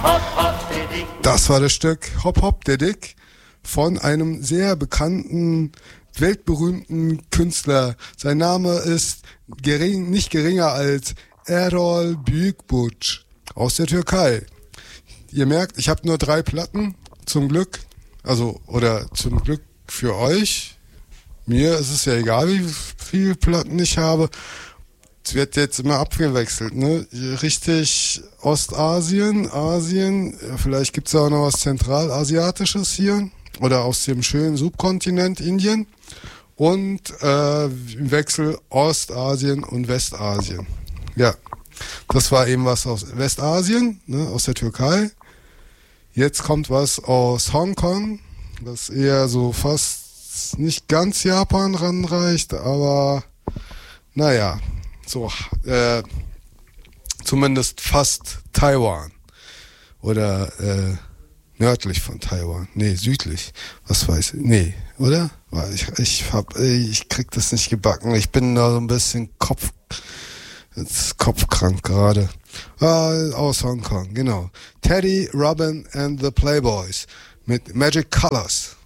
Das war das Stück Hop Hop der Dick von einem sehr bekannten, weltberühmten Künstler. Sein Name ist nicht geringer als Erol Büyükburç aus der Türkei. Ihr merkt, ich habe nur 3 Platten, zum Glück. Oder zum Glück für euch. Mir ist es ja egal, wie viele Platten ich habe. Es wird jetzt immer abgewechselt, ne? Richtig Ostasien, Asien, vielleicht gibt's auch noch was Zentralasiatisches hier oder aus dem schönen Subkontinent Indien und im Wechsel Ostasien und Westasien. Ja, das war eben was aus Westasien, ne, aus der Türkei. Jetzt kommt was aus Hongkong, das eher so fast nicht ganz Japan ranreicht, aber naja. So, zumindest fast Taiwan. Oder nördlich von Taiwan. Nee, südlich. Was weiß ich. Nee, oder? Ich krieg das nicht gebacken. Ich bin da so ein bisschen kopfkrank gerade. Aus Hongkong, genau. Teddy, Robin and the Playboys mit Magic Colors.